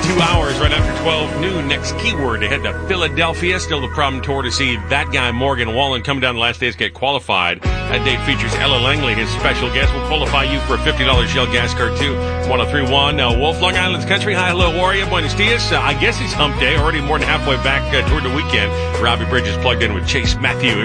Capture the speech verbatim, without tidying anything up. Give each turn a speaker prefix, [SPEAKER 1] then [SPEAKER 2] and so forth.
[SPEAKER 1] two hours right after twelve noon. Next keyword to head to Philadelphia. Still the Problem Tour to see that guy, Morgan Wallen, coming down the last days, get qualified. That date features Ella Langley, his special guest. Will qualify you for a fifty dollars Shell gas card, too. one oh three point one, uh, Wolf, Long Island's Country. Hi, hello, Warrior. Buenos dias. Uh, I guess it's hump day. Already more than halfway back uh, toward the weekend. Robbie Bridges plugged in with Chase Matthew.